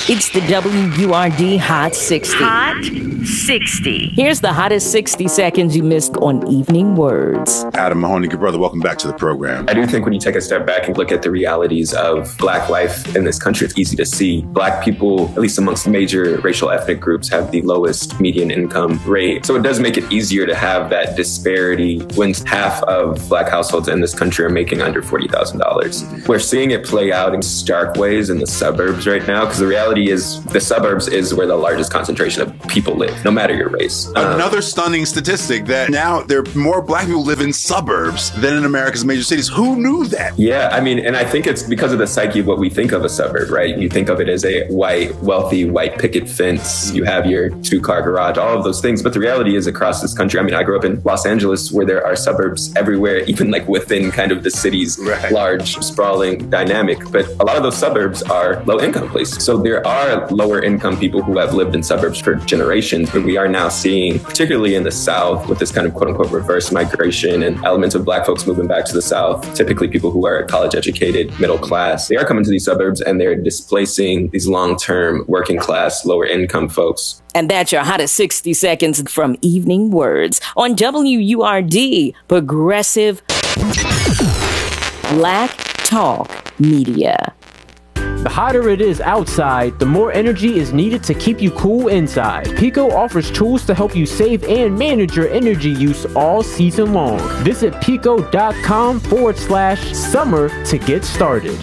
It's the WURD Hot 60. Hot 60. Here's the hottest 60 seconds you missed on Evening Words. Adam Mahoney, good brother, welcome back to the program. I do think when you take a step back and look at the realities of Black life in this country, it's easy to see Black people, at least amongst major racial ethnic groups, have the lowest median income rate. So it does make it easier to have that disparity when half of Black households in this country are making under $40,000. We're seeing it play out in stark ways in the suburbs right now, because the reality is the suburbs is where the largest concentration of people live, no matter your race. Another stunning statistic that now there are more Black people live in suburbs than in America's major cities. Who knew that? Yeah, I mean, and I think it's because of the psyche of what we think of a suburb, right? You think of it as a white, wealthy, white picket fence. You have your two-car garage, all of those things. But the reality is across this country, I mean, I grew up in Los Angeles where there are suburbs everywhere, even like within kind of the city's large, sprawling dynamic. But a lot of those suburbs are low-income places. So there are lower-income people who have lived in suburbs for generations, but we are now seeing, particularly in the South, with this kind of quote-unquote reverse migration and elements of Black folks moving back to the South, typically people who are college-educated, middle class, they are coming to these suburbs and they're displacing these long-term working class, lower-income folks. And that's your hottest 60 seconds from Evening Words on WURD, Progressive Black Talk Media. The hotter it is outside, the more energy is needed to keep you cool inside. Pico offers tools to help you save and manage your energy use all season long. Visit pico.com/summer to get started.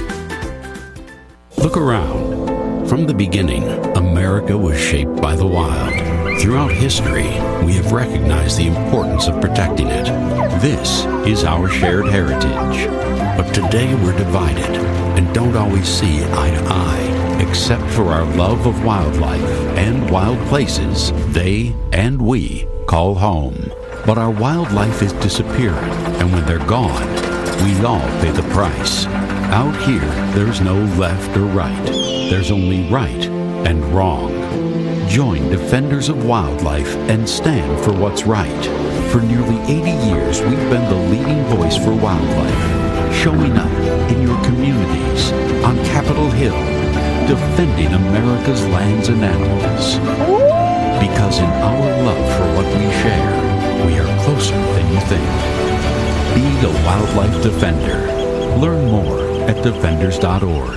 Look around. From the beginning, America was shaped by the wild. Throughout history, we have recognized the importance of protecting it. This is our shared heritage. But today we're divided and don't always see eye to eye, except for our love of wildlife and wild places they and we call home. But our wildlife is disappearing, and when they're gone, we all pay the price. Out here, there's no left or right. There's only right and wrong. Join Defenders of Wildlife and stand for what's right. For nearly 80 years, we've been the leading voice for wildlife, showing up in your communities, on Capitol Hill, defending America's lands and animals. Because in our love for what we share, we are closer than you think. Be a wildlife defender. Learn more at defenders.org.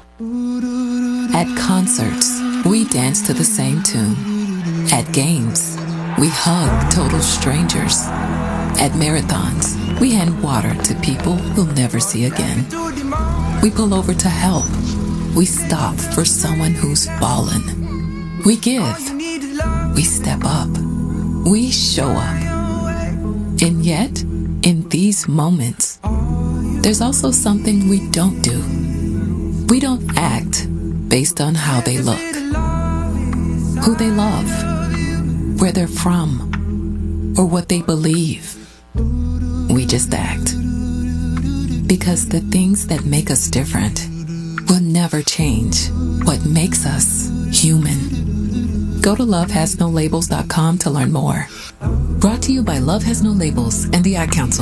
At concerts, we dance to the same tune. At games, we hug total strangers. At marathons, we hand water to people we'll never see again. We pull over to help. We stop for someone who's fallen. We give. We step up. We show up. And yet, in these moments, there's also something we don't do. We don't act based on how they look, who they love, where they're from, or what they believe. We just act. Because the things that make us different will never change what makes us human. Go to lovehasnolabels.com to learn more. Brought to you by Love Has No Labels and the Ad Council.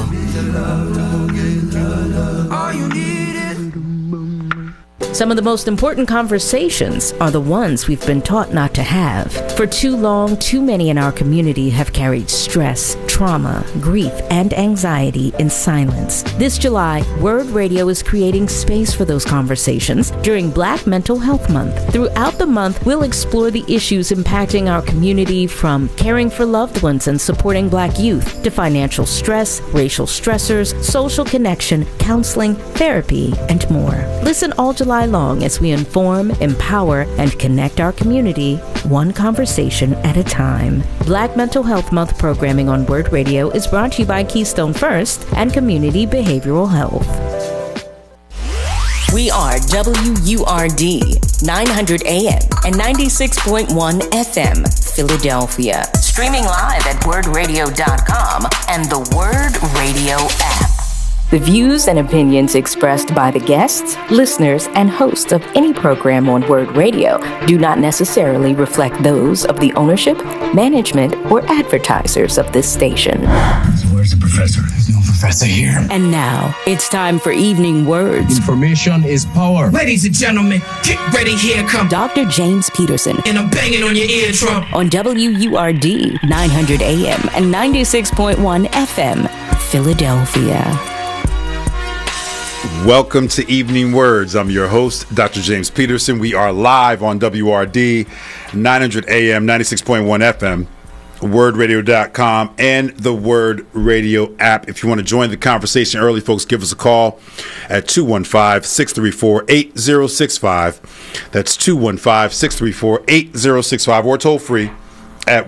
Some of the most important conversations are the ones we've been taught not to have. For too long, too many in our community have carried stress, trauma, grief, and anxiety in silence. This July, Word Radio is creating space for those conversations during Black Mental Health Month. Throughout the month, we'll explore the issues impacting our community, from caring for loved ones and supporting Black youth to financial stress, racial stressors, social connection, counseling, therapy, and more. Listen all July long as we inform, empower, and connect our community one conversation at a time. Black Mental Health Month programming on Word Radio is brought to you by Keystone First and Community Behavioral Health. We are WURD 900 AM and 96.1 FM, Philadelphia. Streaming live at wordradio.com and the Word Radio app. The views and opinions expressed by the guests, listeners, and hosts of any program on Word Radio do not necessarily reflect those of the ownership, management, or advertisers of this station. Where's the professor? There's no professor here. And now, it's time for Evening Words. Information is power. Ladies and gentlemen, get ready, here come Dr. James Peterson. And I'm banging on your eardrum. On WURD 900 AM and 96.1 FM, Philadelphia. Welcome to Evening Words. I'm your host, Dr. James Peterson. We are live on WRD 900 AM, 96.1 FM, wordradio.com, and the Word Radio app. If you want to join the conversation early, folks, give us a call at 215-634-8065. That's 215-634-8065, or toll free at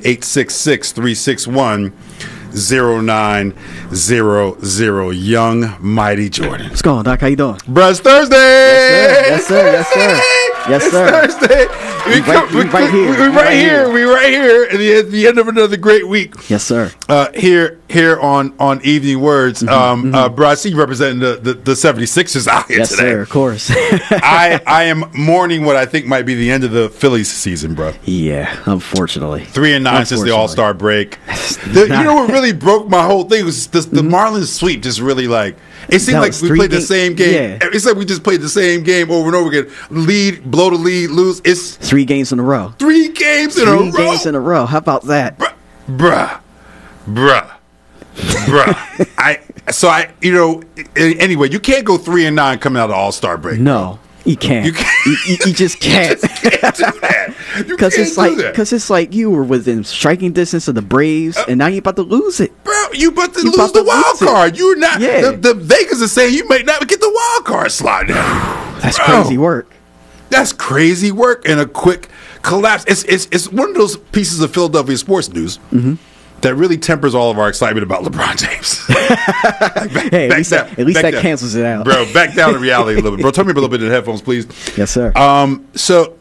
1-866-361-0900. Young Mighty Jordan. What's going on, Doc? How you doing? Bruh, it's Thursday. Yes, sir. Yes, sir. Yes, sir. Yes, sir. It's Thursday. We right here. We right here at the end of another great week. Yes, sir. Here on Evening Words. Bro, I see you representing the 76ers out here yes, today. Yes, sir. Of course. I am mourning what I think might be the end of the Phillies season, bro. Yeah, unfortunately. 3-9 since the All-Star break. You know what really broke my whole thing was the Marlins sweep. Just really like. It seemed like we played the same game. Yeah. It's like we just played the same game over and over again. Lead, blow the lead, lose. It's 3 games in a row. 3 games in a row. 3 games in a row. How about that? Bruh. Anyway, you can't go 3-9 coming out of All-Star break. No. You can't. You just can't. You can't do that. Because it's like you were within striking distance of the Braves, and now you're about to lose it. Bro, you about to lose the wild card. You're not. Yeah. The Vegas is saying you may not get the wild card slot now. That's crazy work. That's crazy work and a quick collapse. It's one of those pieces of Philadelphia sports news. Mm-hmm. That really tempers all of our excitement about LeBron James. At least that cancels it out. Bro, back down to reality a little bit. Bro, turn me up a little bit in the headphones, please. Yes, sir. So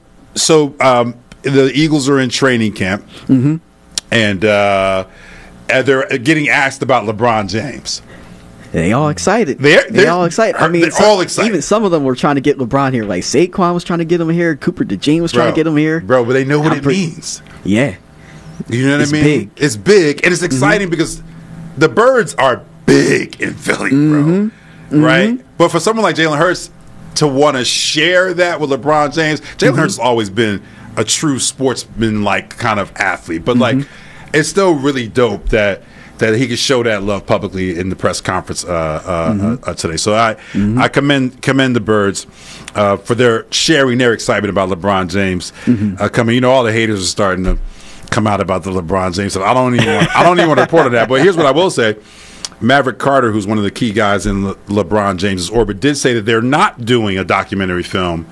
the Eagles are in training camp, mm-hmm. and they're getting asked about LeBron James. They all excited. They're all excited. I mean, they're all excited. Even some of them were trying to get LeBron here. Like Saquon was trying to get him here. Cooper DeJean was trying to get him here. Bro, but they know what it means. Yeah. You know what I mean? Big. It's big, and it's exciting because the Birds are big in Philly, bro. Right? Mm-hmm. But for someone like Jalen Hurts to want to share that with LeBron James, Jalen Hurts has always been a true sportsman-like kind of athlete. But like, it's still really dope that he could show that love publicly in the press conference today. So I commend the Birds for their sharing their excitement about LeBron James coming. You know, all the haters are starting to come out about the LeBron James. So I don't even want to report on that. But here's what I will say. Maverick Carter, who's one of the key guys in LeBron James's orbit, did say that they're not doing a documentary film.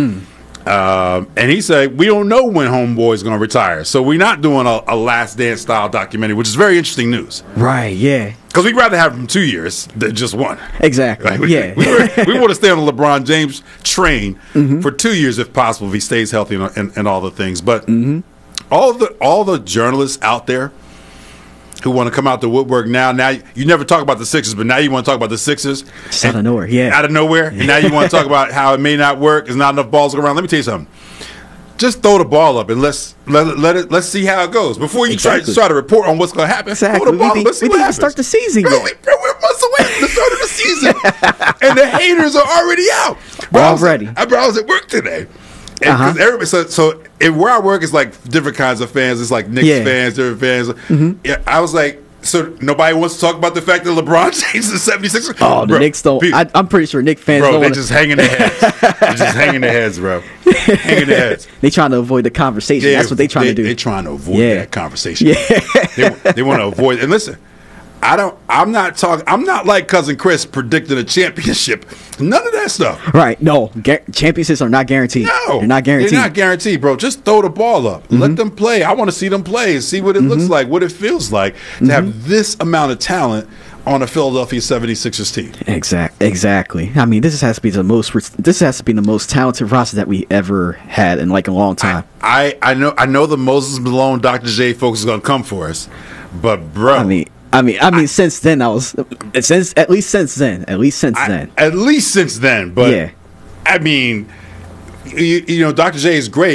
And he said, we don't know when Homeboy is going to retire. So we're not doing a Last Dance style documentary, which is very interesting news. Right, yeah. Because we'd rather have him 2 years than just one. Exactly, like we want to stay on the LeBron James train for 2 years if possible, if he stays healthy and all the things. But all the journalists out there who want to come out the woodwork now you never talk about the Sixers, but now you want to talk about the Sixers. It's out of nowhere, yeah. Out of nowhere. And now you want to talk about how it may not work. There's not enough balls around. Let me tell you something. Just throw the ball up and let's see how it goes. Before you try to report on what's going to happen, exactly. Throw the ball up. Let's see what happens. Start the season yet. We're months away from the start of the season. And the haters are already out. I was at work today. And everybody, so where I work is like different kinds of fans. It's like Knicks fans, different fans. Yeah, I was like, so nobody wants to talk about the fact that LeBron James is 76ers? Oh, the Knicks don't. I'm pretty sure Knicks fans don't. Bro, they're just hanging their heads. They're just hanging their heads, bro. Hanging their heads. They trying to avoid the conversation. That's what they trying to do. They're trying to avoid that conversation. Yeah. They want to avoid. And listen, I'm not like Cousin Chris predicting a championship. None of that stuff. Right. No. Championships are not guaranteed. No. They're not guaranteed. They're not guaranteed, bro. Just throw the ball up. Let them play. I want to see them play and see what it looks like, what it feels like to have this amount of talent on a Philadelphia 76ers team. Exactly. I mean, this has to be the most talented roster that we ever had in like a long time. I know the Moses Malone, Dr. J folks is going to come for us. But bro, I mean, since then at least since then. At least since then, but yeah. I mean, you know, Dr. J is great.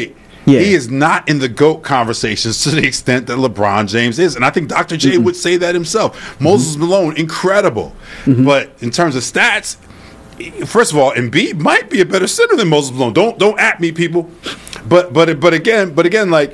He is not in the GOAT conversations to the extent that LeBron James is. And I think Dr. J would say that himself. Moses Malone, incredible. But in terms of stats, first of all, Embiid might be a better center than Moses Malone. Don't at me, people. But again, like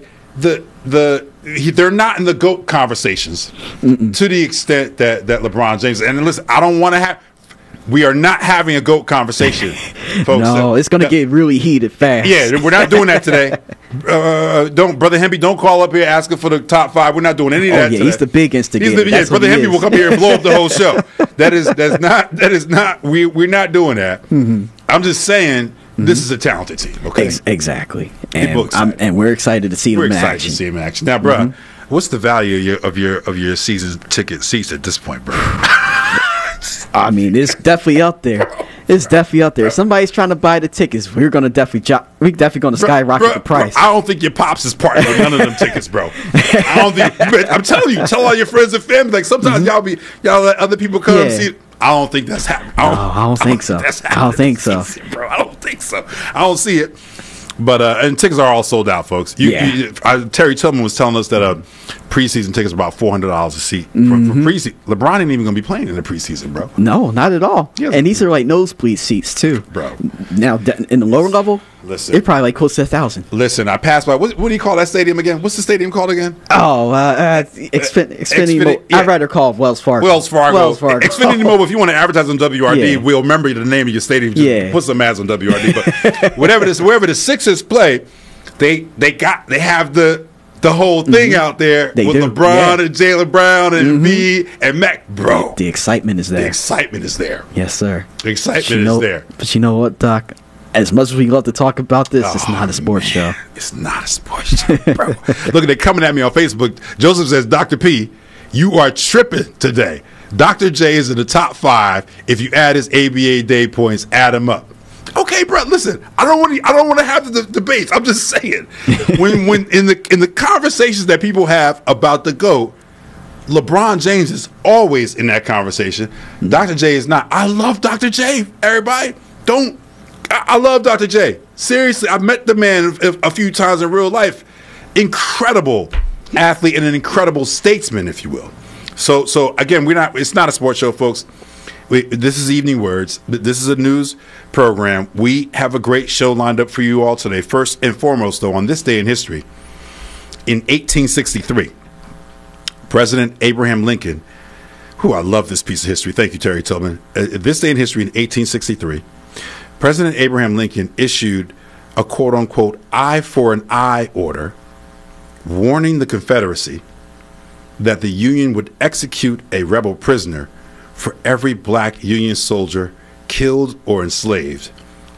they're not in the GOAT conversations to the extent that LeBron James. And listen, I don't want to have. We are not having a GOAT conversation, folks. No, it's going to get really heated fast. Yeah, we're not doing that today. Brother Hempy, don't call up here asking for the top 5. We're not doing any of that today. He's the big instigator. Brother Hempy will come here and blow up the whole show. That is not. We're not doing that. I'm just saying this is a talented team. Okay, exactly. And we're excited to see him in action. We're excited to see him in action. Now, bro, what's the value of your season ticket seats at this point, bro? I mean, it's definitely up there. It's definitely up there. If somebody's trying to buy the tickets, we're gonna definitely going to skyrocket the price. I don't think your pops is part of none of them tickets, bro. I don't think. But I'm telling you, tell all your friends and family. Like sometimes y'all let other people come and see. I don't think that's happening. I don't think so. I don't think so, bro. I don't think so. I don't see it. But and tickets are all sold out, folks. Terry Tillman was telling us that preseason tickets are about $400 a seat for preseason. LeBron ain't even going to be playing in the preseason, bro. No, not at all. And these are like nosebleed seats too, bro. Now in the lower level, it's probably like close to 1,000. Listen, I passed by. What do you call that stadium again? What's the stadium called again? Oh, Xfinity Mobile. I'd rather call it Wells Fargo. Xfinity Mobile. If you want to advertise on WRD, we'll remember the name of your stadium. Just put some ads on WRD. But wherever the Sixers play, they have the whole thing out there with LeBron and Jaylen Brown and Embiid and Mac, bro. The excitement is there. Yes, sir. The excitement is there. But you know what, Doc? As much as we love to talk about this, it's not a sports show. It's not a sports show, bro. Look, they're coming at me on Facebook. Joseph says, Dr. P, you are tripping today. Dr. J is in the top 5. If you add his ABA day points, add them up. Okay, bro. Listen, I don't want to have the debates. I'm just saying, when in the conversations that people have about the GOAT, LeBron James is always in that conversation. Dr. J is not. I love Dr. J. Everybody, I love Dr. J. Seriously, I've met the man a few times in real life. Incredible athlete and an incredible statesman, if you will. So again, it's not a sports show, folks. This is Evening Words. This is a news program. We have a great show lined up for you all today. First and foremost, though, on this day in history, in 1863, President Abraham Lincoln, I love this piece of history. Thank you, Terry Tillman. This day in history, in 1863, President Abraham Lincoln issued a quote-unquote eye for an eye order, warning the Confederacy that the Union would execute a rebel prisoner for every black Union soldier killed or enslaved.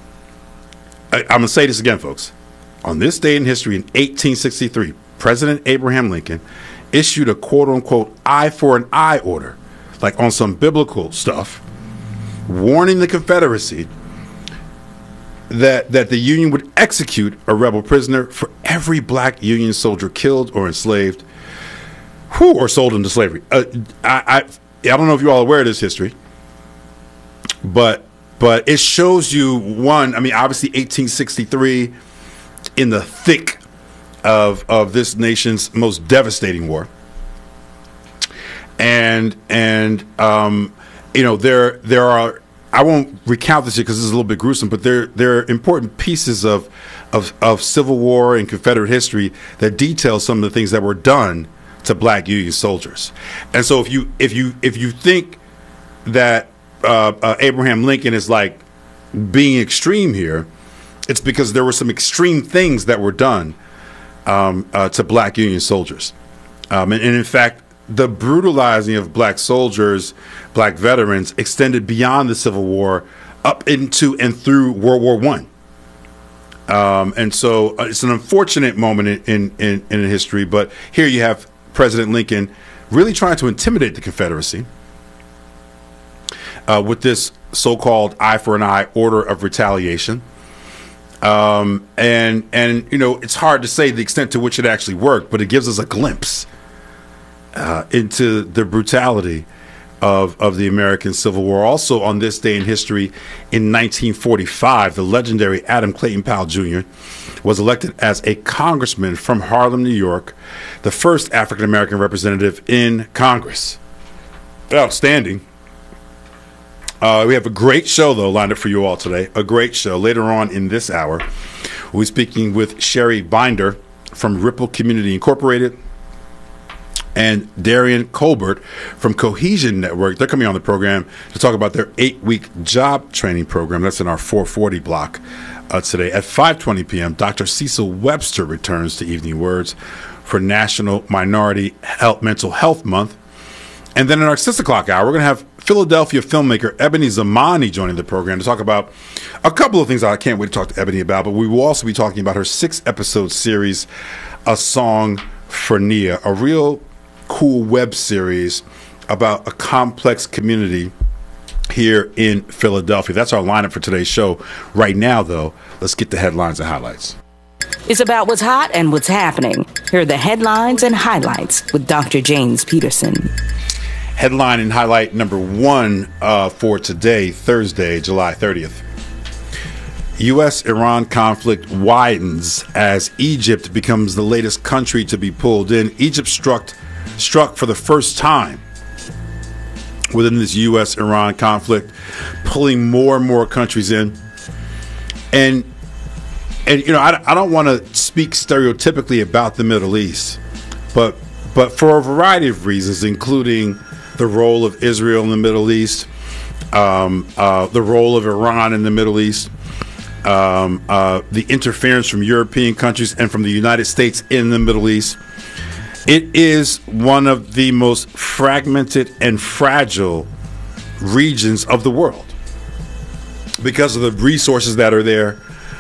I'm going to say this again, folks. On this day in history, in 1863, President Abraham Lincoln issued a quote-unquote eye for an eye order, like on some biblical stuff, warning the Confederacy that the Union would execute a rebel prisoner for every black Union soldier killed or enslaved or sold into slavery. I don't know if you're all aware of this history, but it shows you, one, I mean, obviously 1863, in the thick of this nation's most devastating war. And you know, there are, I won't recount this here because this is a little bit gruesome, but there are important pieces of Civil War and Confederate history that detail some of the things that were done to black Union soldiers. And so if you think that Abraham Lincoln is like being extreme here, it's because there were some extreme things that were done to black Union soldiers. And in fact, the brutalizing of black soldiers, black veterans, extended beyond the Civil War up into and through World War I. And so it's an unfortunate moment in history, but here you have President Lincoln really trying to intimidate the Confederacy with this so-called eye for an eye order of retaliation. And you know, it's hard to say the extent to which it actually worked, but it gives us a glimpse into the brutality of the American Civil War. Also on this day in history, in 1945, the legendary Adam Clayton Powell Jr. was elected as a congressman from Harlem, New York, the first African-American representative in Congress. Outstanding. We have a great show, though, lined up for you all today. A great show. Later on in this hour, we'll be speaking with Sherry Binder from Ripple Community Incorporated and Darian Colbert from Cohesion Network. They're coming on the program to talk about their 8-week job training program. That's in our 440 block today. At 5:20 p.m., Dr. Cecil Webster returns to Evening Words for National Minority Mental Health Month. And then in our 6 o'clock hour, we're going to have Philadelphia filmmaker Ebony Zamani joining the program to talk about a couple of things I can't wait to talk to Ebony about, but we will also be talking about her 6-episode series, A Song for Nia, a real cool web series about a complex community here in Philadelphia. That's our lineup for today's show. Right now, though, let's get the headlines and highlights. It's about what's hot and what's happening. Here are the headlines and highlights with Dr. James Peterson. Headline and highlight number 1 for today, Thursday, July 30th. U.S.-Iran conflict widens as Egypt becomes the latest country to be pulled in. Egypt struck for the first time within this U.S.-Iran conflict, pulling more and more countries in. And you know, I don't want to speak stereotypically about the Middle East, but for a variety of reasons, including the role of Israel in the Middle East, the role of Iran in the Middle East, the interference from European countries and from the United States in the Middle East. It is one of the most fragmented and fragile regions of the world because of the resources that are there,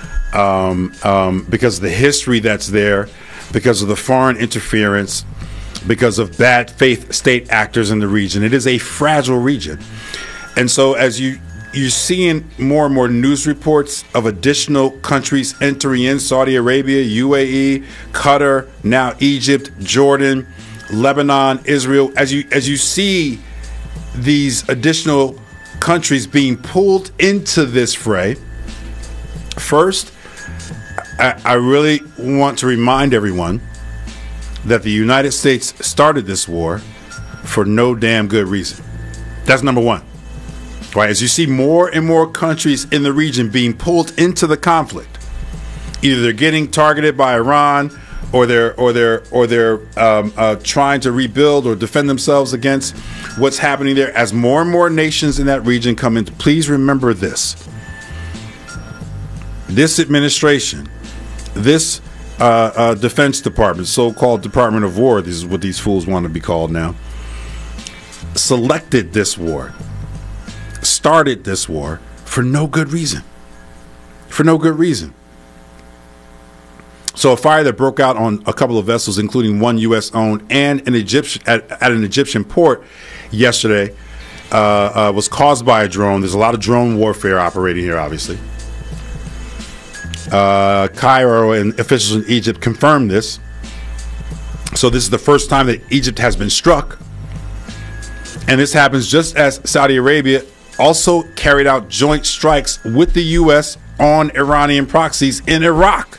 because of the history that's there, because of the foreign interference, because of bad faith state actors in the region. It is a fragile region. And so as you're seeing more and more news reports of additional countries entering in, Saudi Arabia, UAE, Qatar, now Egypt, Jordan, Lebanon, Israel, as you see these additional countries being pulled into this fray, first, I really want to remind everyone that the United States started this war for no damn good reason. That's number one. Right, as you see more and more countries in the region being pulled into the conflict, either they're getting targeted by Iran, or they're trying to rebuild or defend themselves against what's happening there. As more and more nations in that region come in, please remember this: this administration, this Defense Department, so-called Department of War, this is what these fools want to be called now, selected this war. Started this war for no good reason. For no good reason. So a fire that broke out on a couple of vessels, including one U.S. owned and an Egyptian at an Egyptian port yesterday, was caused by a drone. There's a lot of drone warfare operating here, obviously. Cairo and officials in Egypt confirmed this. So this is the first time that Egypt has been struck. And this happens just as Saudi Arabia also carried out joint strikes with the U.S. on Iranian proxies in Iraq.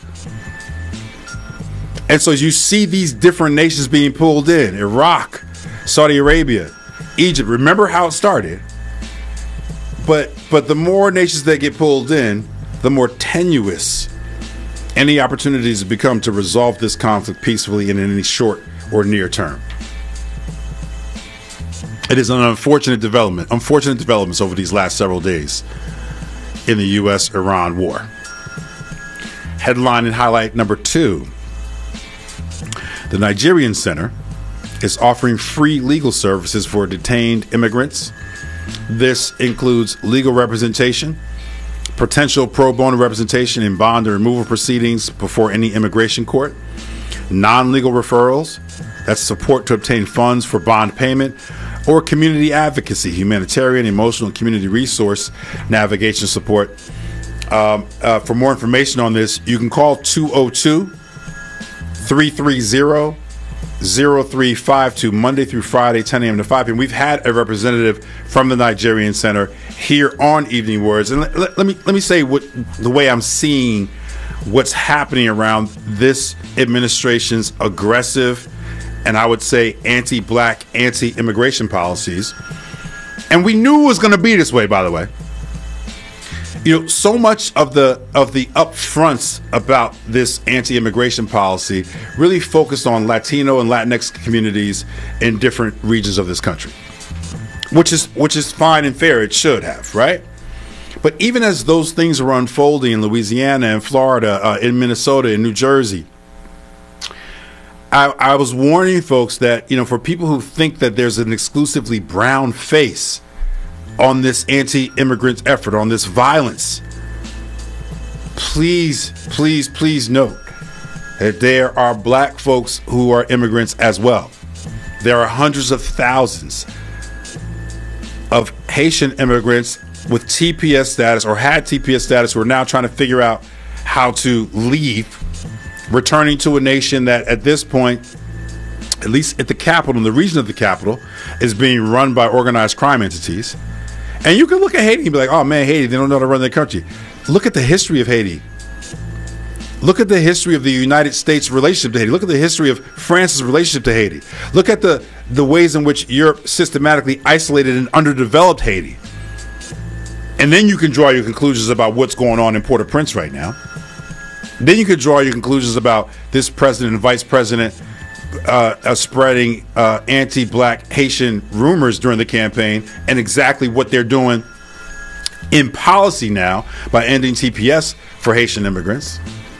And so you see these different nations being pulled in: Iraq, Saudi Arabia, Egypt. Remember how it started. But the more nations that get pulled in, the more tenuous any opportunities become to resolve this conflict peacefully in any short or near term. It is an unfortunate developments over these last several days in the U.S.-Iran war. Headline and highlight number 2. The Nigerian Center is offering free legal services for detained immigrants. This includes legal representation, potential pro bono representation in bond or removal proceedings before any immigration court, non-legal referrals, that's support to obtain funds for bond payment, or community advocacy, humanitarian, emotional, and community resource navigation support. For more information on this, you can call 202-330-5888. 0352, Monday through Friday, 10 a.m. to 5 p.m. We've had a representative from the Nigerian Center here on Evening Words. And let me say what the way I'm seeing what's happening around this administration's aggressive and I would say anti-black, anti-immigration policies. And we knew it was going to be this way, by the way. You know, so much of the upfronts about this anti-immigration policy really focused on Latino and Latinx communities in different regions of this country, which is fine and fair. It should have, right? But even as those things were unfolding in Louisiana and Florida, in Minnesota, in New Jersey, I was warning folks that, you know, for people who think that there's an exclusively brown face on this anti-immigrant effort, on this violence, please, please, please note that there are black folks who are immigrants as well. There are hundreds of thousands of Haitian immigrants with TPS status or had TPS status who are now trying to figure out how to leave, returning to a nation that at this point, at least at the capital, in the region of the capital, is being run by organized crime entities. And you can look at Haiti and be like, oh man, Haiti, they don't know how to run their country. Look at the history of Haiti. Look at the history of the United States' relationship to Haiti. Look at the history of France's relationship to Haiti. Look at the ways in which Europe systematically isolated and underdeveloped Haiti. And then you can draw your conclusions about what's going on in Port-au-Prince right now. Then you could draw your conclusions about this president and vice president spreading anti-black Haitian rumors during the campaign and exactly what they're doing in policy now by ending TPS for Haitian immigrants.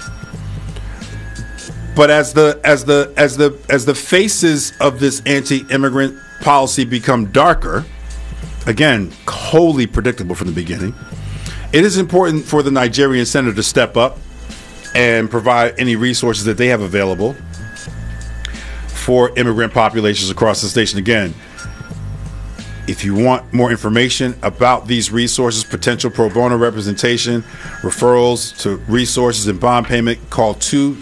But as the faces of this anti-immigrant policy become darker, again, wholly predictable from the beginning, it is important for the Nigerian Center to step up and provide any resources that they have available for immigrant populations across the station. Again, if you want more information about these resources, potential pro bono representation, referrals to resources and bond payment, call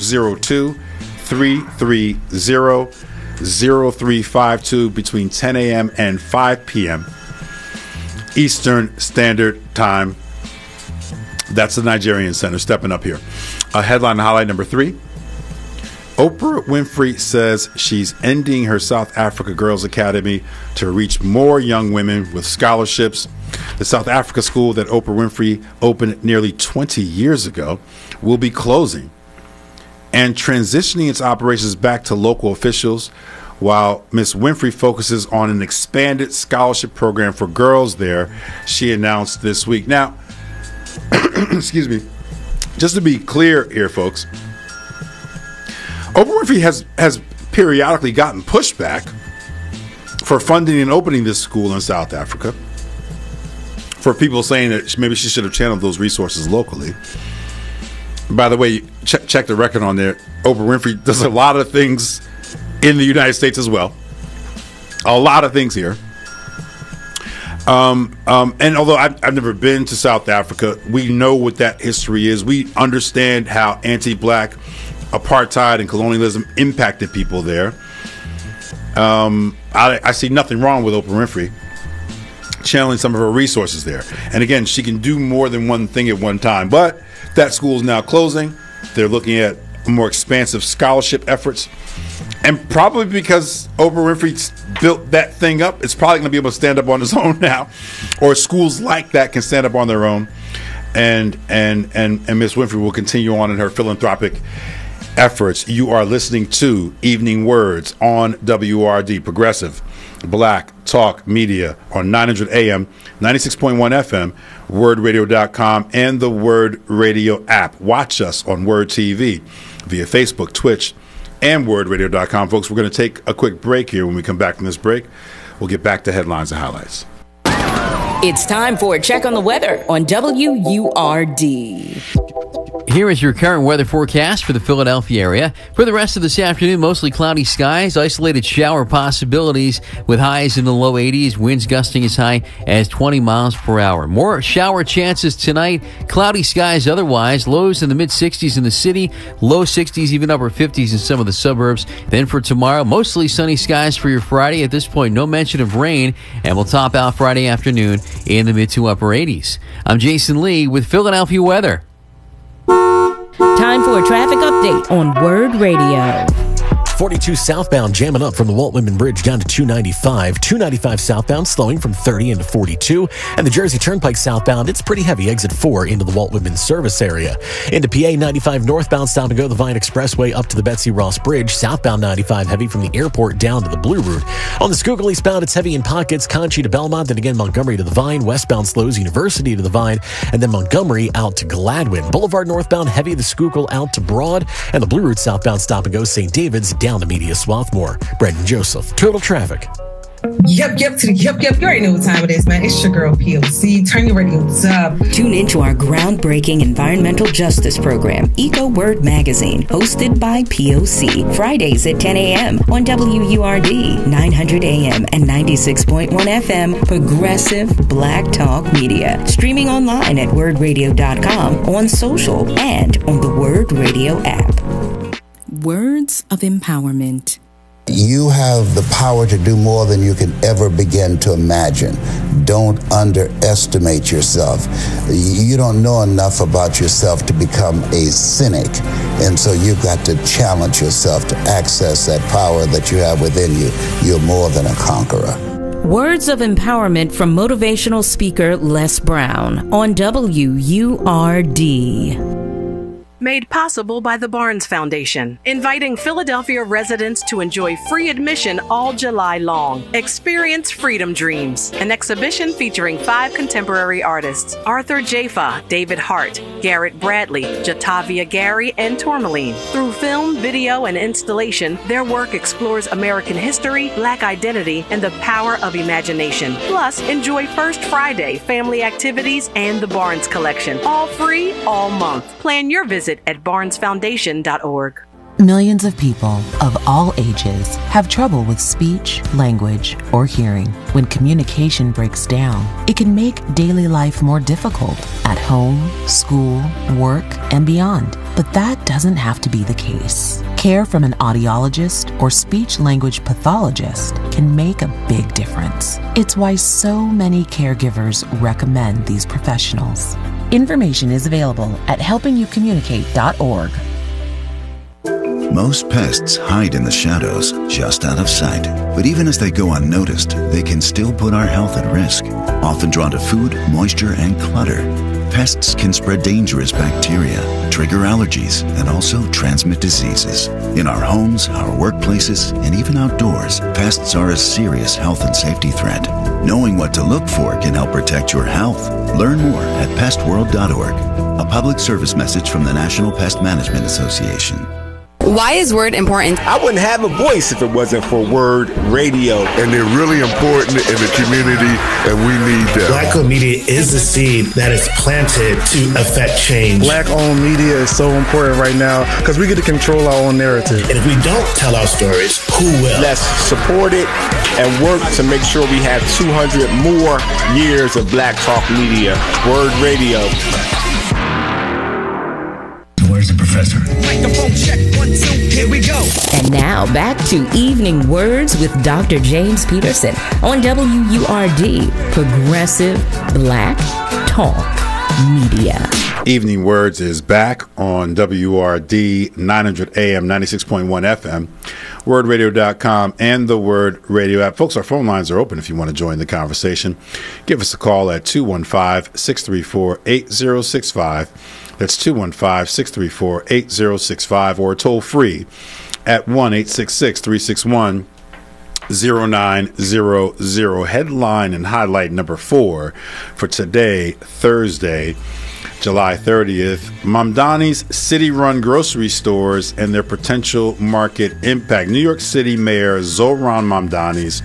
202-330-0352 between 10 a.m. and 5 p.m. Eastern Standard Time. That's the Nigerian Center stepping up here. Headline highlight number 3. Oprah Winfrey says she's ending her South Africa Girls Academy to reach more young women with scholarships. The South Africa school that Oprah Winfrey opened nearly 20 years ago will be closing and transitioning its operations back to local officials, while Miss Winfrey focuses on an expanded scholarship program for girls there, she announced this week. Now, excuse me, just to be clear here, folks, Oprah Winfrey has periodically gotten pushback for funding and opening this school in South Africa, for people saying that maybe she should have channeled those resources locally. By the way, check the record on there. Oprah Winfrey does a lot of things in the United States as well. A lot of things here. And although I've never been to South Africa, we know what that history is. We understand how anti-black apartheid and colonialism impacted people there. I see nothing wrong with Oprah Winfrey channeling some of her resources there. And again, she can do more than one thing at one time. But that school is now closing. They're looking at more expansive scholarship efforts. And probably because Oprah Winfrey built that thing up, it's probably going to be able to stand up on its own now. Or schools like that can stand up on their own. And Miss Winfrey will continue on in her philanthropic efforts. You are listening to Evening Words on WRD, Progressive Black Talk Media on 900 AM, 96.1 FM, wordradio.com, and the Word Radio app. Watch us on Word TV via Facebook, Twitch, and wordradio.com. Folks, we're going to take a quick break here. When we come back from this break, we'll get back to headlines and highlights. It's time for a check on the weather on WURD. Here is your current weather forecast for the Philadelphia area. For the rest of this afternoon, mostly cloudy skies, isolated shower possibilities with highs in the low 80s, winds gusting as high as 20 miles per hour. More shower chances tonight, cloudy skies otherwise, lows in the mid-60s in the city, low 60s, even upper 50s in some of the suburbs. Then for tomorrow, mostly sunny skies for your Friday. At this point, no mention of rain, and we'll top out Friday afternoon in the mid to upper 80s. I'm Jason Lee with Philadelphia weather. Time for a traffic update on Word Radio. 42 southbound jamming up from the Walt Whitman Bridge down to 295. 295 southbound slowing from 30 into 42. And the Jersey Turnpike southbound, it's pretty heavy. Exit 4 into the Walt Whitman service area. Into PA 95 northbound, stop and go the Vine Expressway up to the Betsy Ross Bridge. Southbound 95 heavy from the airport down to the Blue Route. On the Schuylkill eastbound, it's heavy in pockets. Conchie to Belmont, and again Montgomery to the Vine. Westbound slows University to the Vine, and then Montgomery out to Gladwin. Boulevard northbound heavy the Schuylkill out to Broad, and the Blue Route southbound stop and go St. David's down to Media Swarthmore. Brendan Joseph, Total Traffic. Yep. You already know what time it is, man. It's your girl POC. Turn your radios up. Tune into our groundbreaking environmental justice program, Eco Word Magazine, hosted by POC. Fridays at 10 a.m. on WURD, 900 AM and 96.1 FM, Progressive Black Talk Media. Streaming online at wordradio.com, on social, and on the Word Radio app. Words of empowerment. You have the power to do more than you can ever begin to imagine. Don't underestimate yourself. You don't know enough about yourself to become a cynic. And so you've got to challenge yourself to access that power that you have within you. You're more than a conqueror. Words of empowerment from motivational speaker Les Brown on WURD. Made possible by the Barnes Foundation, inviting Philadelphia residents to enjoy free admission all July long. Experience Freedom Dreams, an exhibition featuring 5 contemporary artists: Arthur Jafa, David Hart, Garrett Bradley, Jatavia Gary, and Tourmaline. Through film, video, and installation, their work explores American history, Black identity, and the power of imagination. Plus, enjoy First Friday, family activities, and the Barnes Collection. All free, all month. Plan your visit at barnesfoundation.org. Millions of people of all ages have trouble with speech, language, or hearing. When communication breaks down, it can make daily life more difficult at home, school, work, and beyond. But that doesn't have to be the case. Care from an audiologist or speech-language pathologist can make a big difference. It's why so many caregivers recommend these professionals. Information is available at helpingyoucommunicate.org. Most pests hide in the shadows, just out of sight. But even as they go unnoticed, they can still put our health at risk. Often drawn to food, moisture, and clutter, pests can spread dangerous bacteria, trigger allergies, and also transmit diseases. In our homes, our workplaces, and even outdoors, pests are a serious health and safety threat. Knowing what to look for can help protect your health. Learn more at pestworld.org. A public service message from the National Pest Management Association. Why is Word important? I wouldn't have a voice if it wasn't for Word Radio. And they're really important in the community, and we need them. Black-owned media is the seed that is planted to affect change. Black-owned media is so important right now because we get to control our own narrative. And if we don't tell our stories, who will? Let's support it and work to make sure we have 200 more years of Black Talk Media. Word Radio. Where's the professor? Microphone check, 1, 2, here we go. And now back to Evening Words with Dr. James Peterson on WURD, Progressive Black Talk Media. Evening Words is back on WURD 900 AM, 96.1 FM, wordradio.com, and the Word Radio app. Folks, our phone lines are open if you want to join the conversation. Give us a call at 215-634-8065. That's 215-634-8065, or toll free at 1-866-361-0900. Headline and highlight number 4 for today, Thursday, July 30th. Mamdani's city-run grocery stores and their potential market impact. New York City Mayor Zohran Mamdani's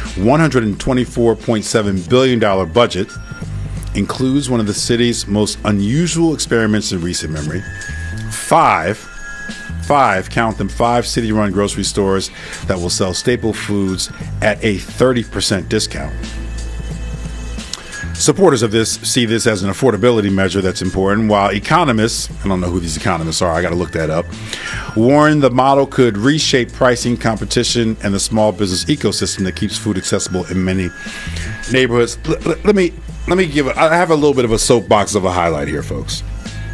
$124.7 billion budget includes one of the city's most unusual experiments in recent memory. 5, count them, 5 city-run grocery stores that will sell staple foods at a 30% discount. Supporters of this see this as an affordability measure that's important, while economists, I don't know who these economists are, I got to look that up, warn the model could reshape pricing, competition, and the small business ecosystem that keeps food accessible in many neighborhoods. Let me I have a little bit of a soapbox of a highlight here, folks.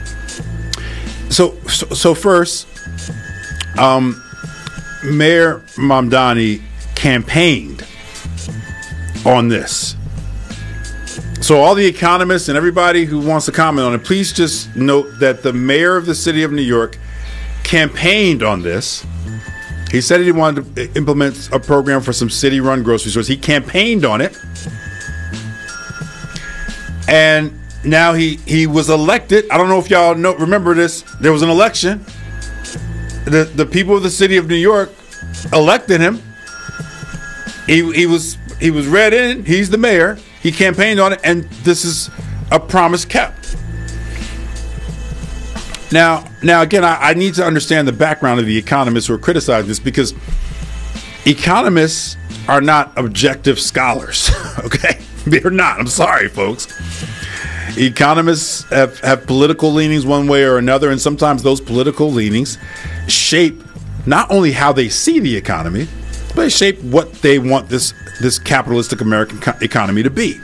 So first, Mayor Mamdani campaigned on this. So all the economists and everybody who wants to comment on it, please just note that the mayor of the city of New York campaigned on this. He said he wanted to implement a program for some city-run grocery stores. He campaigned on it. And now he was elected. I don't know if y'all remember this. There was an election. The people of the city of New York elected him. He was read in. He's the mayor. He campaigned on it, and this is a promise kept. Now again, I need to understand the background of the economists who are criticizing this, because economists are not objective scholars. Okay, they're not. I'm sorry, folks. Economists have political leanings one way or another, and sometimes those political leanings shape not only how they see the economy, but they shape what they want this capitalistic American economy to be.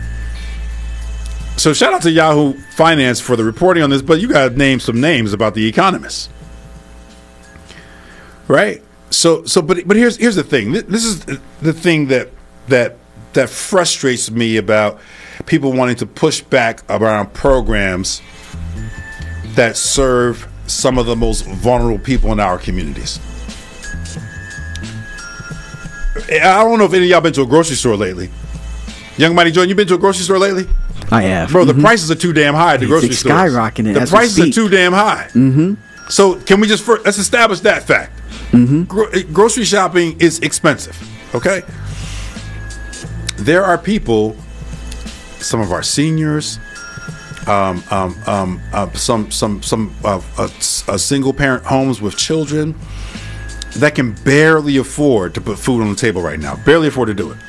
So shout out to Yahoo Finance for the reporting on this, but you got to name some names about the economists, right? But here's the thing. This is the thing that frustrates me about people wanting to push back around programs that serve some of the most vulnerable people in our communities. I don't know if any of y'all been to a grocery store lately. Young Mighty Jordan, you been to a grocery store lately? I have. Bro, the prices are too damn high at the grocery store. It's skyrocketing. The prices are too damn high. So can we just let's establish that fact. Grocery shopping is expensive, okay? There are people, some of our seniors, some single parent homes with children that can barely afford to put food on the table right now. Barely afford to do it.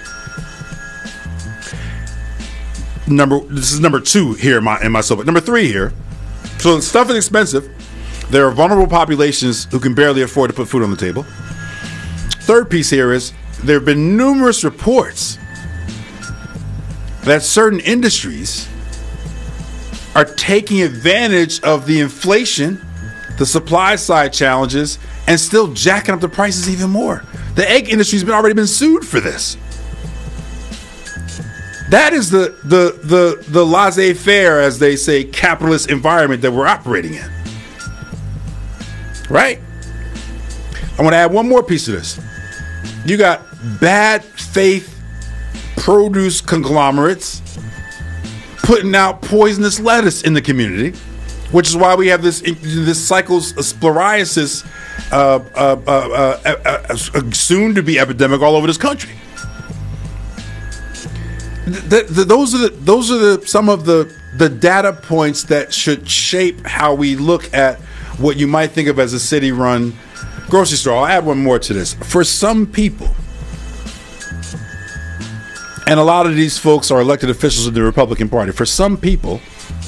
This is number 2 here in my soap. Number 3 here. So stuff is expensive. There are vulnerable populations who can barely afford to put food on the table. Third piece here is there have been numerous reports that certain industries are taking advantage of the inflation, the supply side challenges, and still jacking up the prices even more. The egg industry's already been sued for this. That is the laissez-faire, as they say, capitalist environment that we're operating in. Right? I want to add one more piece of this. You got bad faith produce conglomerates putting out poisonous lettuce in the community, which is why we have this cyclosporiasis soon to be epidemic all over this country. Those are some of the data points that should shape how we look at what you might think of as a city-run grocery store. I'll add one more to this. For some people, and a lot of these folks are elected officials in the Republican Party, for some people,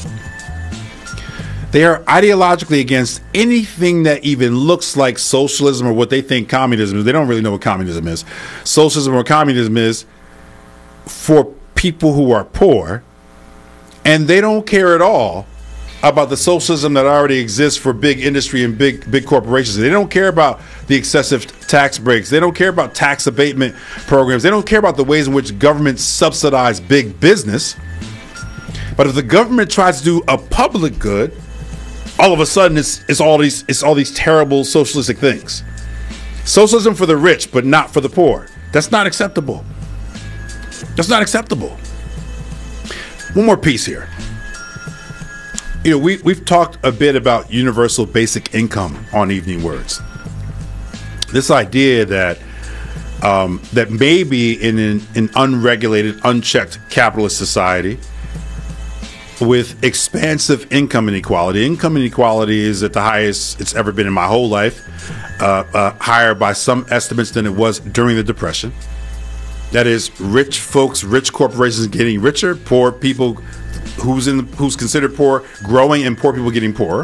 they are ideologically against anything that even looks like socialism or what they think communism is. They don't really know what communism is. Socialism or communism is for people who are poor, and they don't care at all about the socialism that already exists for big industry and big corporations. They don't care about the excessive tax breaks. They don't care about tax abatement programs. They don't care about the ways in which government subsidize big business. But if the government tries to do a public good, all of a sudden it's all these terrible socialistic things. Socialism for the rich, but not for the poor. That's not acceptable. That's not acceptable. One more piece here. You know, we've talked a bit about universal basic income on Evening Words. This idea that that maybe in an unregulated, unchecked capitalist society, with expansive income inequality. Income inequality is at the highest it's ever been in my whole life, higher by some estimates than it was during the Depression. That is, rich folks, rich corporations getting richer, poor people who's considered poor growing, and poor people getting poorer.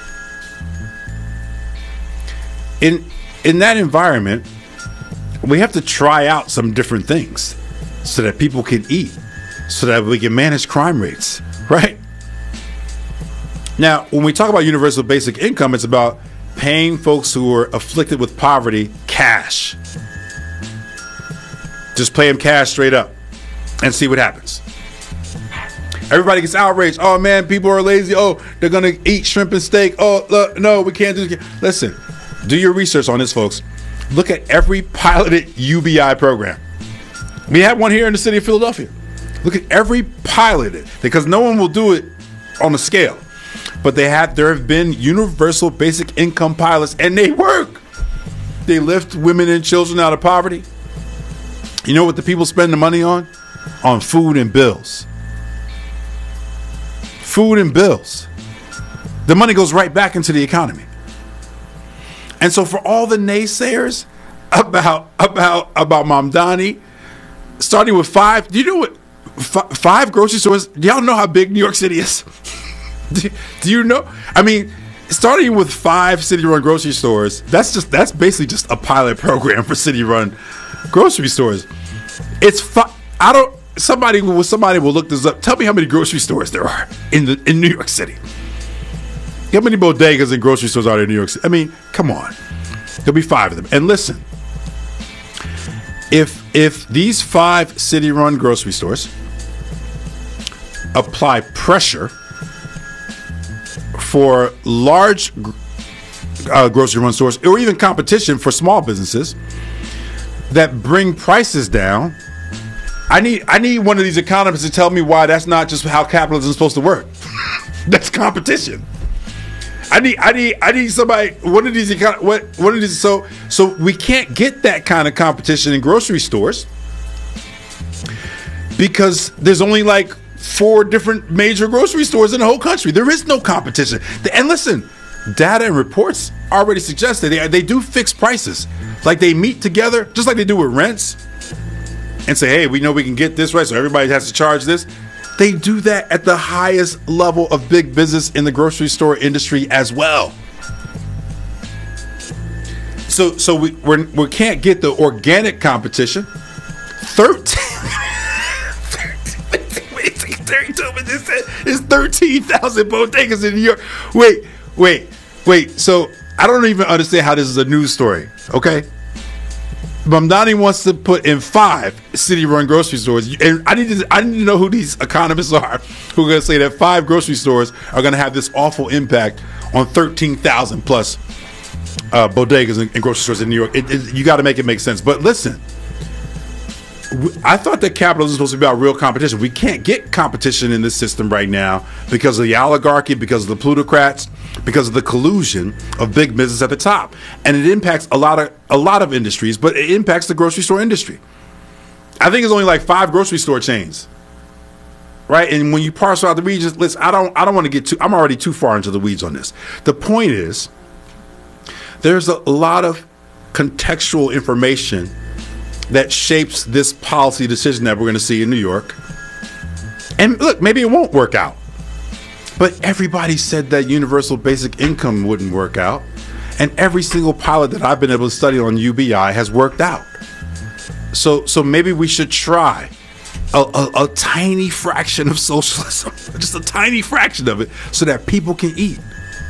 In that environment, we have to try out some different things so that people can eat, so that we can manage crime rates, right? Now, when we talk about universal basic income, it's about paying folks who are afflicted with poverty cash. Just pay them cash straight up and see what happens. Everybody gets outraged. Oh, man, people are lazy. Oh, they're going to eat shrimp and steak. Oh, look, no, we can't do this. Listen, do your research on this, folks. Look at every piloted UBI program. We have one here in the city of Philadelphia. Look at every piloted, because no one will do it on a scale. But there have been universal basic income pilots, and they work. They lift women and children out of poverty. You know what the people spend the money on? On food and bills. Food and bills. The money goes right back into the economy. And so for all the naysayers about Mamdani, starting with 5, do you know what 5 grocery stores? Do y'all know how big New York City is? do you know? I mean, starting with 5 city-run grocery stores, that's basically just a pilot program for city-run grocery stores. It's somebody will look this up. Tell me how many grocery stores there are in New York City. How many bodegas and grocery stores are there in New York City? I mean, come on. There'll be 5 of them. And listen, if these 5 city-run grocery stores apply pressure for large grocery-run stores, or even competition for small businesses that bring prices down, I need one of these economists to tell me why that's not just how capitalism is supposed to work. That's competition. I need somebody. One of these so we can't get that kind of competition in grocery stores because there's only like 4 different major grocery stores in the whole country. There is no competition. And listen, data and reports already suggest that they do fix prices. Like they meet together, just like they do with rents, and say, hey, we know we can get this right, so everybody has to charge this. They do that at the highest level of big business in the grocery store industry as well. So we can't get the organic competition. 13,000 bodegas in New York. Wait. So I don't even understand how this is a news story. Okay. Mamdani wants to put in 5 city-run grocery stores, and I need to know who these economists are who are going to say that 5 grocery stores are going to have this awful impact on 13,000 plus bodegas and grocery stores in New York. You got to make it make sense. But listen, I thought that capitalism was supposed to be about real competition. We can't get competition in this system right now because of the oligarchy, because of the plutocrats, because of the collusion of big business at the top, and it impacts a lot of industries, but it impacts the grocery store industry. I think it's only like 5 grocery store chains, right? And when you parcel out the regions, listen, I don't want to get too. I'm already too far into the weeds on this. The point is, there's a lot of contextual information that shapes this policy decision that we're going to see in New York. And look, maybe it won't work out. But everybody said that universal basic income wouldn't work out. And every single pilot that I've been able to study on UBI has worked out. So maybe we should try a tiny fraction of socialism, just a tiny fraction of it, so that people can eat.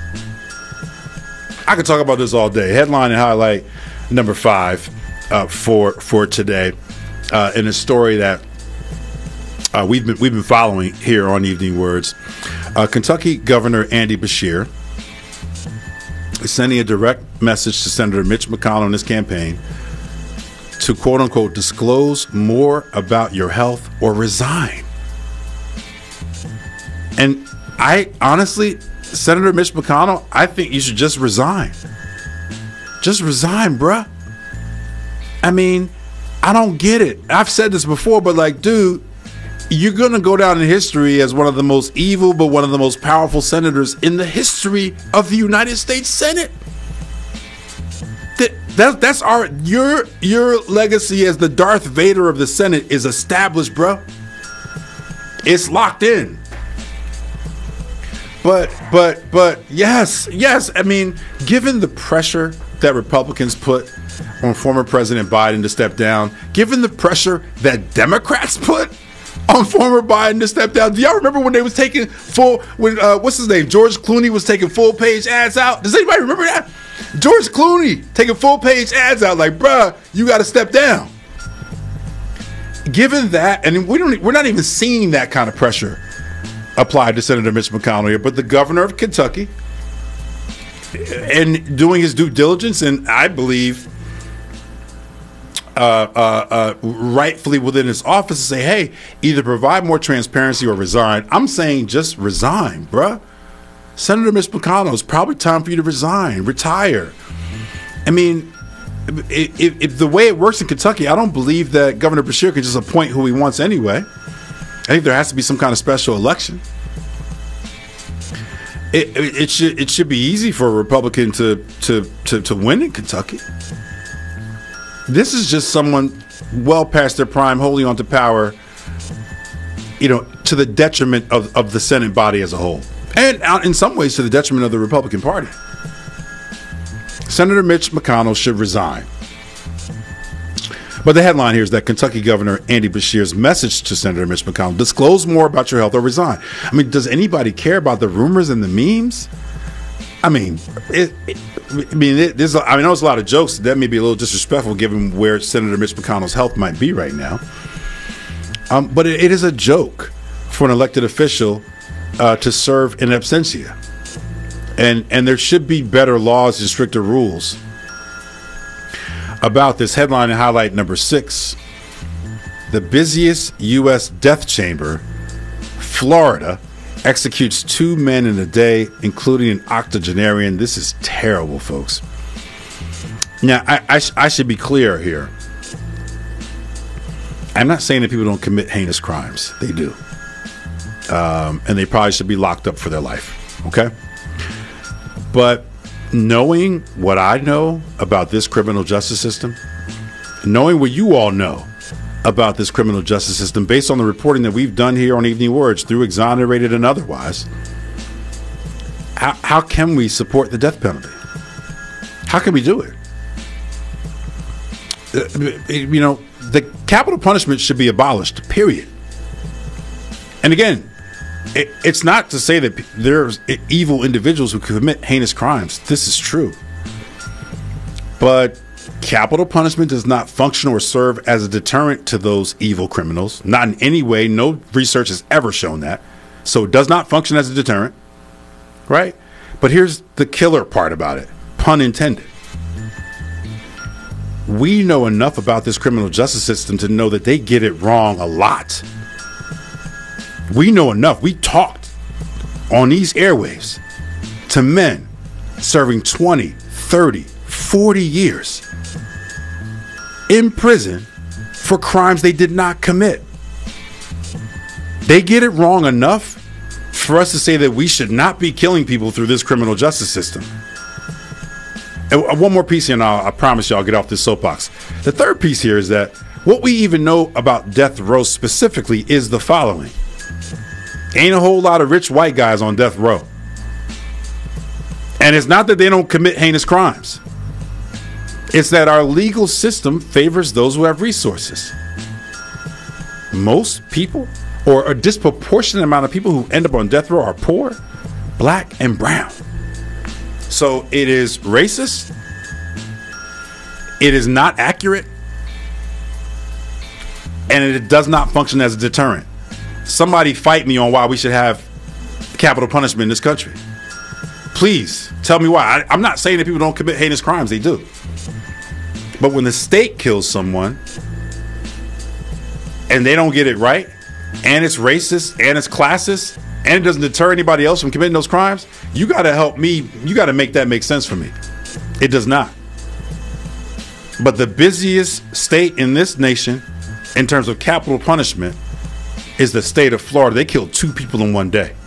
I could talk about this all day. Headline and highlight number 5 for today, in a story that we've been following here on Evening Words. Kentucky Governor Andy Beshear is sending a direct message to Senator Mitch McConnell in his campaign to, quote unquote, disclose more about your health or resign. And I honestly, Senator Mitch McConnell, I think you should just resign. Just resign, bruh. I mean, I don't get it. I've said this before, but like, dude, you're going to go down in history as one of the most evil but one of the most powerful senators in the history of the United States Senate. That's your legacy as the Darth Vader of the Senate is established, bro. It's locked in. But yes. I mean, given the pressure that Republicans put on former President Biden to step down, given the pressure that Democrats put on former Biden to step down, do y'all remember when they was taking what's his name? George Clooney was taking full page ads out. Does anybody remember that? George Clooney taking full page ads out like, bruh, you got to step down. Given that, and we're not even seeing that kind of pressure applied to Senator Mitch McConnell here, but the governor of Kentucky, and doing his due diligence, and I believe rightfully within his office to say, hey, either provide more transparency or resign. I'm saying just resign, bruh. Senator Mitch McConnell, it's probably time for you to resign, retire. I mean, if the way it works in Kentucky, I don't believe that Governor Beshear can just appoint who he wants anyway. I think there has to be some kind of special election. It should be easy for a Republican to win in Kentucky. This is just someone well past their prime, holding on to power, to the detriment of the Senate body as a whole. And in some ways to the detriment of the Republican Party. Senator Mitch McConnell should resign. But the headline here is that Kentucky Governor Andy Beshear's message to Senator Mitch McConnell: disclose more about your health or resign. I mean, does anybody care about the rumors and the memes? I mean, I know there's a lot of jokes. That may be a little disrespectful given where Senator Mitch McConnell's health might be right now. But it is a joke for an elected official to serve in absentia. And there should be better laws and stricter rules about this. Headline and highlight number 6. The busiest U.S. death chamber, Florida, executes 2 men in a day, including an octogenarian. This is terrible, folks. Now, I should be clear here. I'm not saying that people don't commit heinous crimes. They do. And they probably should be locked up for their life. Okay? But knowing what I know about this criminal justice system, knowing what you all know about this criminal justice system, based on the reporting that we've done here on Evening Words through Exonerated and otherwise, how can we support the death penalty? How can we do it? The capital punishment should be abolished, period. And again, it's not to say that there's evil individuals who commit heinous crimes. This is true. But capital punishment does not function or serve as a deterrent to those evil criminals. Not in any way. No research has ever shown that. So it does not function as a deterrent. Right? But here's the killer part about it. Pun intended. We know enough about this criminal justice system to know that they get it wrong a lot. We know enough. We talked on these airwaves to men serving 20, 30, 40 years in prison for crimes they did not commit. They get it wrong enough for us to say that we should not be killing people through this criminal justice system. And one more piece here, and I promise you I'll get off this soapbox. The third piece here is that what we even know about death row specifically is the following. Ain't a whole lot of rich white guys on death row. And it's not that they don't commit heinous crimes. It's that our legal system favors those who have resources. Most people, or a disproportionate amount of people who end up on death row, are poor, black, and brown. So it is racist. It is not accurate. And it does not function as a deterrent. Somebody fight me on why we should have capital punishment in this country. Please tell me why. I'm not saying that people don't commit heinous crimes. They do. But when the state kills someone and they don't get it right, and it's racist, and it's classist, and it doesn't deter anybody else from committing those crimes, you got to help me. You got to make that make sense for me. It does not. But the busiest state in this nation in terms of capital punishment is the state of Florida. They killed 2 people in one day.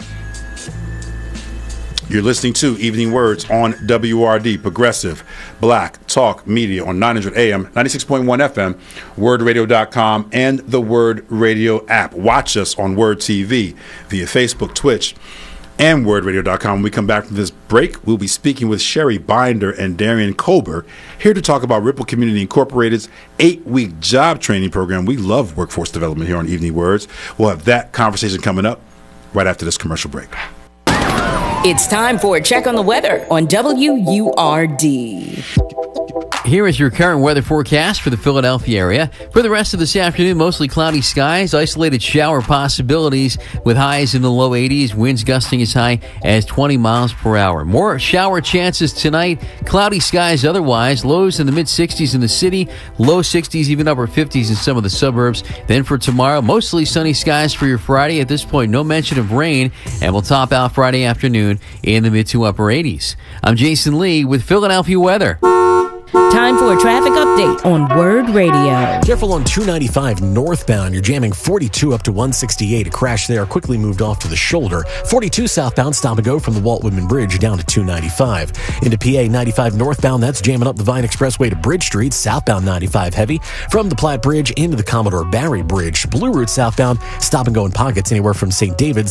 You're listening to Evening Words on WRD, Progressive Black Talk Media on 900 AM, 96.1 FM, wordradio.com, and the Word Radio app. Watch us on Word TV via Facebook, Twitch, and wordradio.com. When we come back from this break, we'll be speaking with Sherry Binder and Darian Colbert, here to talk about Ripple Community Incorporated's 8-week job training program. We love workforce development here on Evening Words. We'll have that conversation coming up right after this commercial break. It's time for a check on the weather on WURD. Here is your current weather forecast for the Philadelphia area. For the rest of this afternoon, mostly cloudy skies, isolated shower possibilities with highs in the low 80s, winds gusting as high as 20 miles per hour. More shower chances tonight, cloudy skies otherwise, lows in the mid-60s in the city, low 60s, even upper 50s in some of the suburbs. Then for tomorrow, mostly sunny skies for your Friday. At this point, no mention of rain, and we'll top out Friday afternoon in the mid to upper 80s. I'm Jason Lee with Philadelphia weather. Time for a traffic update on Word Radio. Careful on 295 northbound. You're jamming 42 up to 168. A crash there quickly moved off to the shoulder. 42 southbound, stop and go from the Walt Whitman Bridge down to 295. Into PA 95 northbound, that's jamming up the Vine Expressway to Bridge Street. Southbound 95 heavy. From the Platte Bridge into the Commodore Barry Bridge. Blue Route southbound, stop and go in pockets anywhere from St. David's